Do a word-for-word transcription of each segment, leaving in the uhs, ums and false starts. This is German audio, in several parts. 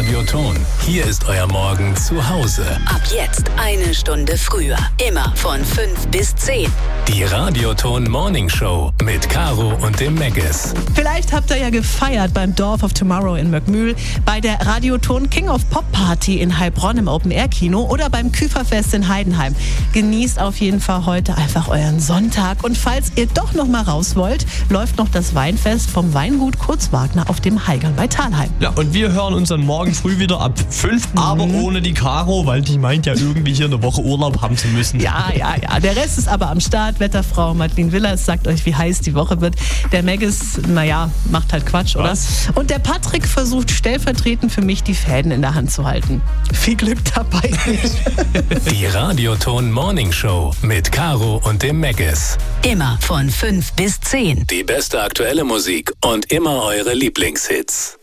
Radioton. Hier ist euer Morgen zu Hause. Ab jetzt eine Stunde früher. Immer von fünf bis zehn. Die Radioton Morning Show mit Caro und dem Meggis. Vielleicht habt ihr ja gefeiert beim Dorf of Tomorrow in Möckmühl, bei der Radioton King of Pop Party in Heilbronn im Open-Air-Kino oder beim Küferfest in Heidenheim. Genießt auf jeden Fall heute einfach euren Sonntag. Und falls ihr doch noch mal raus wollt, läuft noch das Weinfest vom Weingut Kurzwagner auf dem Heigern bei Thalheim. Ja, und wir hören uns dann morgen früh wieder ab fünf, mhm. aber ohne die Caro, weil die meint ja irgendwie hier eine Woche Urlaub haben zu müssen. Ja, ja, ja. Der Rest ist aber am Start. Wetterfrau Madeleine Willers sagt euch, wie heiß die Woche wird. Der Meggis, naja, macht halt Quatsch, oder? Was? Und der Patrick versucht stellvertretend für mich die Fäden in der Hand zu halten. Viel Glück dabei. Die Radioton Morning Show mit Caro und dem Meggis. Immer von fünf bis zehn. Die beste aktuelle Musik und immer eure Lieblingshits.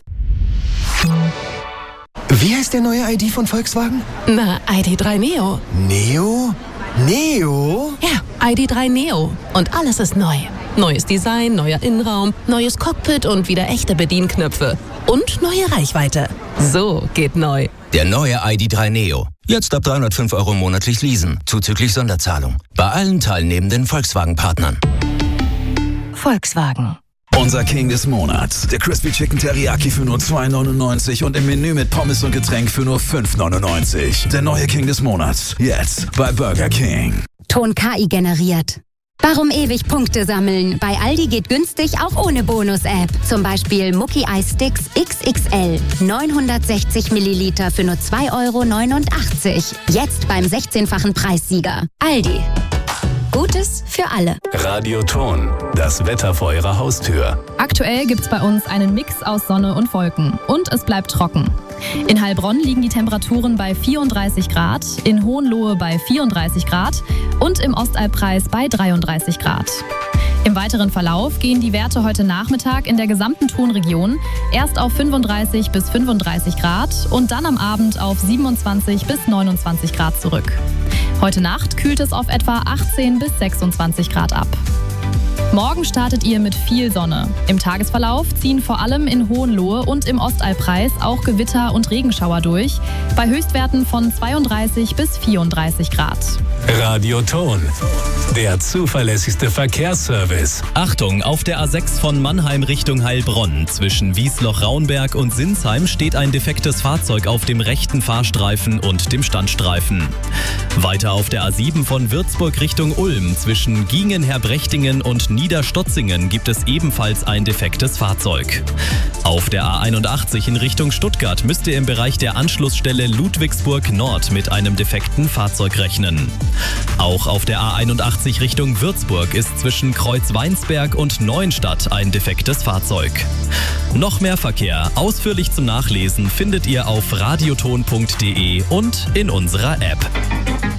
Wie heißt der neue I D von Volkswagen? Na, I D drei Neo. Neo? Neo? Ja, I D drei Neo. Und alles ist neu. Neues Design, neuer Innenraum, neues Cockpit und wieder echte Bedienknöpfe. Und neue Reichweite. So geht neu. Der neue I D drei Neo. Jetzt ab dreihundertfünf Euro monatlich leasen, zuzüglich Sonderzahlung. Bei allen teilnehmenden Volkswagen-Partnern. Volkswagen. Unser King des Monats. Der Crispy Chicken Teriyaki für nur zwei neunundneunzig und im Menü mit Pommes und Getränk für nur fünf neunundneunzig. Der neue King des Monats. Jetzt bei Burger King. Ton K I generiert. Warum ewig Punkte sammeln? Bei Aldi geht günstig auch ohne Bonus-App. Zum Beispiel Mucki Eis Sticks X X L. neunhundertsechzig Milliliter für nur zwei Euro neunundachtzig. Jetzt beim sechzehnfachen Preissieger. Aldi. Gutes für alle. Radioton, das Wetter vor eurer Haustür. Aktuell gibt's bei uns einen Mix aus Sonne und Wolken. Und es bleibt trocken. In Heilbronn liegen die Temperaturen bei vierunddreißig Grad, in Hohenlohe bei vierunddreißig Grad und im Ostalbkreis bei dreiunddreißig Grad. Im weiteren Verlauf gehen die Werte heute Nachmittag in der gesamten Tonregion erst auf fünfunddreißig bis fünfunddreißig Grad und dann am Abend auf siebenundzwanzig bis neunundzwanzig Grad zurück. Heute Nacht kühlt es auf etwa achtzehn bis sechsundzwanzig Grad ab. Morgen startet ihr mit viel Sonne. Im Tagesverlauf ziehen vor allem in Hohenlohe und im Ostalbkreis auch Gewitter und Regenschauer durch, bei Höchstwerten von zweiunddreißig bis vierunddreißig Grad. Radioton, der zuverlässigste Verkehrsservice. Achtung, auf der A sechs von Mannheim Richtung Heilbronn. Zwischen Wiesloch-Raunberg und Sinsheim steht ein defektes Fahrzeug auf dem rechten Fahrstreifen und dem Standstreifen. Weiter auf der A sieben von Würzburg Richtung Ulm. Zwischen Giengen-Herbrechtingen und Niederstotzingen gibt es ebenfalls ein defektes Fahrzeug. Auf der A einundachtzig in Richtung Stuttgart müsst ihr im Bereich der Anschlussstelle Ludwigsburg Nord mit einem defekten Fahrzeug rechnen. Auch auf der A einundachtzig Richtung Würzburg ist zwischen Kreuzweinsberg und Neuenstadt ein defektes Fahrzeug. Noch mehr Verkehr, ausführlich zum Nachlesen, findet ihr auf radioton punkt de und in unserer App.